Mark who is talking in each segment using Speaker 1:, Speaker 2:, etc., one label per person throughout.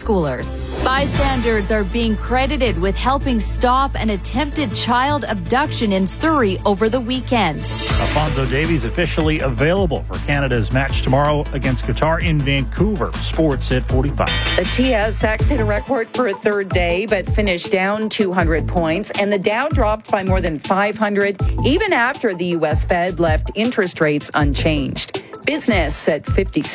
Speaker 1: schoolers. Bystanders are being credited with helping stop an attempted child abduction in Surrey over the weekend.
Speaker 2: Alfonso Davies officially available for Canada's match tomorrow against Qatar in Vancouver. Sports at 45.
Speaker 3: The TSX hit a record for a third day, but finished down 200 points, and the Dow dropped by more than 500, even after the U.S. Fed left interest rates unchanged. Business at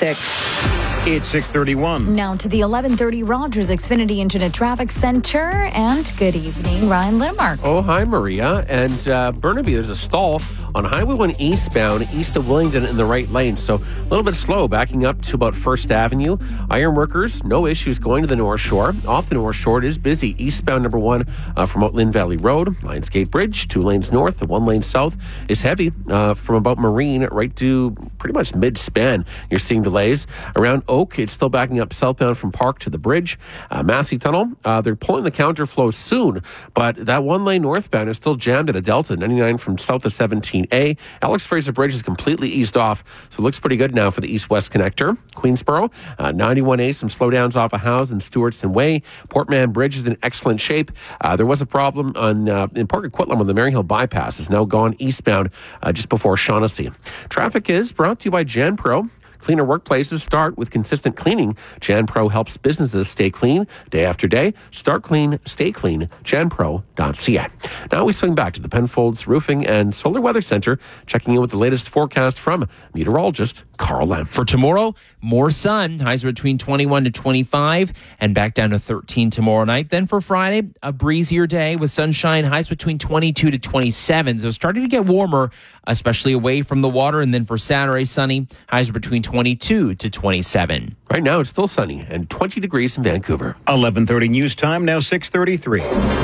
Speaker 3: 56.
Speaker 4: It's 6:31.
Speaker 1: Now to the 11:30 Rogers Xfinity Internet Traffic Center, and good evening, Ryan Littmark.
Speaker 5: Oh, hi, Maria. And Burnaby, there's a stall on Highway 1 eastbound, east of Willingdon in the right lane. So a little bit slow, backing up to about 1st Avenue. Ironworkers, no issues going to the North Shore. Off the North Shore, it is busy. Eastbound number 1 from Lynn Valley Road, Lionsgate Bridge, 2 lanes north, the 1 lane south is heavy from about Marine right to pretty much mid-span. You're seeing delays. Around Oak, it's still backing up southbound from Park to the bridge. Massey Tunnel, they're pulling the counterflow soon, but that 1 lane northbound is still jammed at a Delta, 99 from south of 17A. Alex Fraser Bridge is completely eased off, so it looks pretty good now for the east-west connector. Queensboro, 91A, some slowdowns off of Howes and Stewartson Way. Portman Bridge is in excellent shape. There was a problem in Park Coquitlam when the Maryhill bypass is now gone eastbound just before Shaughnessy. Traffic is brought to you by JanPro. Cleaner workplaces start with consistent cleaning. JanPro helps businesses stay clean day after day. Start clean, stay clean. JanPro.ca. Now we swing back to the Penfolds Roofing and Solar Weather Center, checking in with the latest forecast from meteorologist Carl Lamb.
Speaker 6: For tomorrow, more sun. Highs are between 21 to 25 and back down to 13 tomorrow night. Then for Friday, a breezier day with sunshine. Highs between 22 to 27. So starting to get warmer, especially away from the water. And then for Saturday, sunny. Highs are between 22 to 27.
Speaker 5: Right now, it's still sunny and 20 degrees in Vancouver.
Speaker 4: 11:30 news time, now 6:33.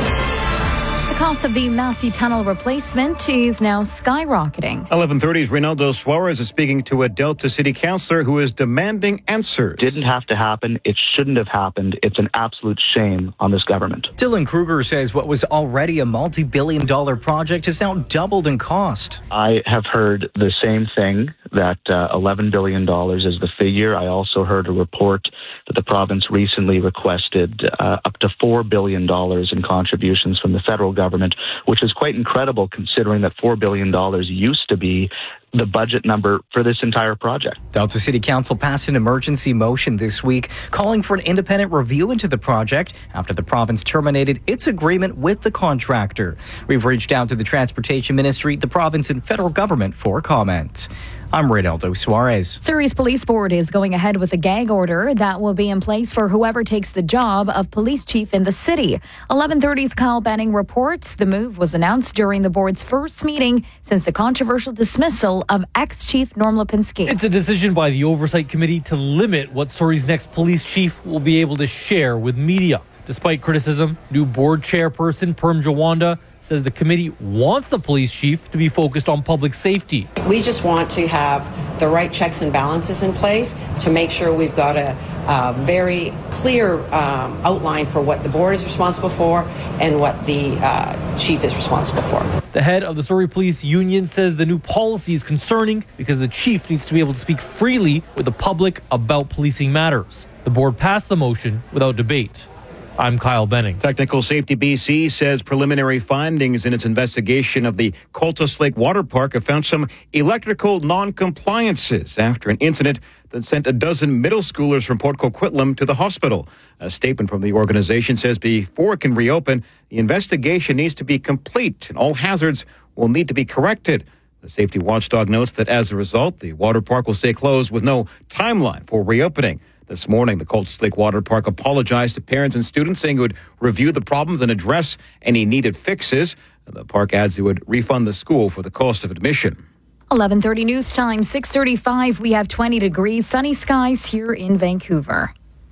Speaker 1: The cost of the Massey Tunnel replacement is now skyrocketing.
Speaker 4: 11:30's Reynaldo Suarez is speaking to a Delta City councillor who is demanding answers.
Speaker 7: Didn't have to happen. It shouldn't have happened. It's an absolute shame on this government.
Speaker 8: Dylan Kruger says what was already a multi-billion-dollar project has now doubled in cost.
Speaker 7: I have heard the same thing, that $11 billion is the figure. I also heard a report that the province recently requested up to $4 billion in contributions from the federal government, which is quite incredible considering that $4 billion used to be the budget number for this entire project.
Speaker 8: Delta City Council passed an emergency motion this week calling for an independent review into the project after the province terminated its agreement with the contractor. We've reached out to the Transportation Ministry, the province and federal government for comment. I'm Reynaldo Suarez.
Speaker 1: Surrey's Police Board is going ahead with a gag order that will be in place for whoever takes the job of police chief in the city. 11:30's Kyle Benning reports the move was announced during the board's first meeting since the controversial dismissal of ex-chief Norm Lipinski.
Speaker 9: It's a decision by the Oversight Committee to limit what Surrey's next police chief will be able to share with media. Despite criticism, new board chairperson Perm Jawanda says the committee wants the police chief to be focused on public safety.
Speaker 10: We just want to have the right checks and balances in place to make sure we've got a very clear outline for what the board is responsible for and what the chief is responsible for.
Speaker 9: The head of the Surrey Police Union says the new policy is concerning because the chief needs to be able to speak freely with the public about policing matters. The board passed the motion without debate. I'm Kyle Benning.
Speaker 4: Technical Safety BC says preliminary findings in its investigation of the Cultus Lake Water Park have found some electrical non-compliances after an incident that sent a dozen middle schoolers from Port Coquitlam to the hospital. A statement from the organization says before it can reopen, the investigation needs to be complete and all hazards will need to be corrected. The safety watchdog notes that as a result, the water park will stay closed with no timeline for reopening. This morning, the Cultus Lake Water Park apologized to parents and students, saying it would review the problems and address any needed fixes. The park adds it would refund the school for the cost of admission.
Speaker 1: 11:30 news time, 6:35. We have 20 degrees, sunny skies here in Vancouver.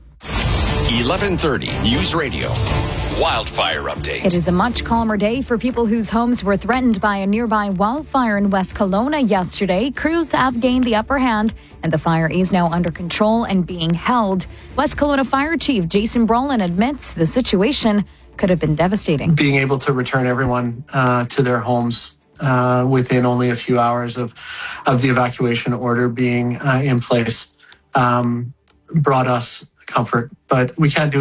Speaker 11: 11:30 News Radio. Wildfire update.
Speaker 1: It is a much calmer day for people whose homes were threatened by a nearby wildfire in West Kelowna yesterday. Crews have gained the upper hand, and the fire is now under control and being held. West Kelowna Fire Chief Jason Brolin admits the situation could have been devastating.
Speaker 12: Being able to return everyone to their homes within only a few hours of the evacuation order being in place brought us comfort, but we can't do